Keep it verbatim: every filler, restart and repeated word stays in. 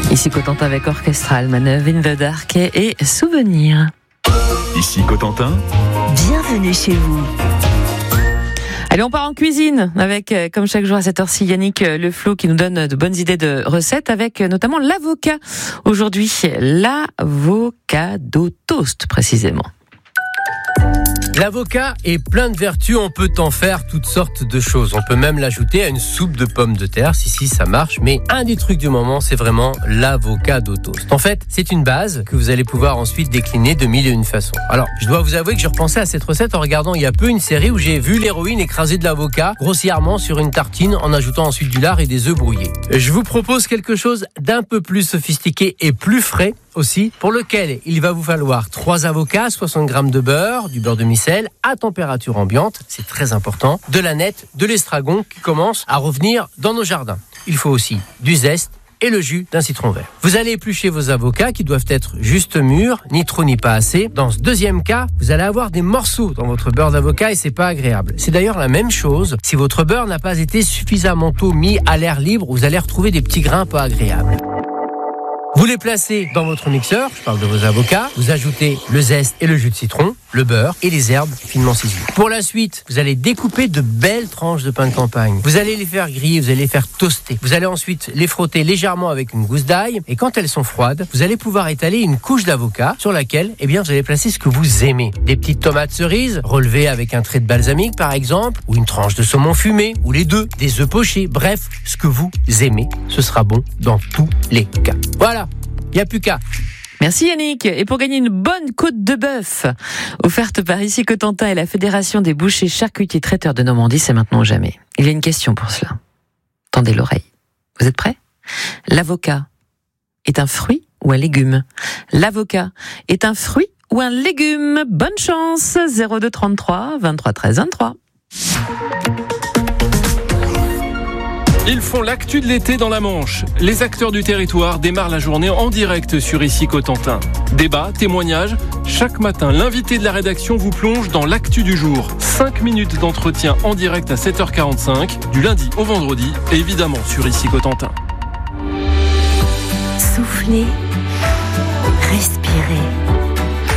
Ici Cotentin avec Orchestral, Manœuvre in the Dark et, et Souvenirs. Ici Cotentin. Bienvenue chez vous. Allez, on part en cuisine avec, comme chaque jour à cette heure-ci, Yannick Le Flot qui nous donne de bonnes idées de recettes avec notamment l'avocat. Aujourd'hui, l'avocado toast précisément. L'avocat est plein de vertus, on peut en faire toutes sortes de choses. On peut même l'ajouter à une soupe de pommes de terre, si si ça marche. Mais un des trucs du moment, c'est vraiment l'avocado toast. En fait, c'est une base que vous allez pouvoir ensuite décliner de mille et une façons. Alors, je dois vous avouer que je repensais à cette recette en regardant il y a peu une série où j'ai vu l'héroïne écraser de l'avocat grossièrement sur une tartine en ajoutant ensuite du lard et des œufs brouillés. Je vous propose quelque chose d'un peu plus sophistiqué et plus frais aussi, pour lequel il va vous falloir trois avocats, soixante grammes de beurre, du beurre de micelle à température ambiante, c'est très important, de la nette, de l'estragon qui commence à revenir dans nos jardins. Il faut aussi du zeste et le jus d'un citron vert. Vous allez éplucher vos avocats qui doivent être juste mûrs, ni trop ni pas assez. Dans ce deuxième cas, vous allez avoir des morceaux dans votre beurre d'avocat et c'est pas agréable. C'est d'ailleurs la même chose si votre beurre n'a pas été suffisamment tôt mis à l'air libre, vous allez retrouver des petits grains pas agréables. Vous les placez dans votre mixeur, je parle de vos avocats, vous ajoutez le zeste et le jus de citron, le beurre et les herbes finement ciselées. Pour la suite, vous allez découper de belles tranches de pain de campagne. Vous allez les faire griller, vous allez les faire toaster. Vous allez ensuite les frotter légèrement avec une gousse d'ail et quand elles sont froides, vous allez pouvoir étaler une couche d'avocat sur laquelle, eh bien, vous allez placer ce que vous aimez. Des petites tomates cerises, relevées avec un trait de balsamique par exemple, ou une tranche de saumon fumé, ou les deux, des œufs pochés, bref, ce que vous aimez, ce sera bon dans tous les cas. Voilà. Il n'y a plus qu'à. Merci Yannick. Et pour gagner une bonne côte de bœuf, offerte par Ici Cotentin et la Fédération des bouchers charcutiers traiteurs de Normandie, c'est maintenant ou jamais. Il y a une question pour cela. Tendez l'oreille. Vous êtes prêts ? L'avocat est un fruit ou un légume ? L'avocat est un fruit ou un légume ? Bonne chance. zéro deux trente-trois vingt-trois treize vingt-trois. Ils font l'actu de l'été dans la Manche. Les acteurs du territoire démarrent la journée en direct sur Ici Cotentin. Débat, témoignages, chaque matin, l'invité de la rédaction vous plonge dans l'actu du jour. cinq minutes d'entretien en direct à sept heures quarante-cinq, du lundi au vendredi, et évidemment sur Ici Cotentin. Soufflez, respirez.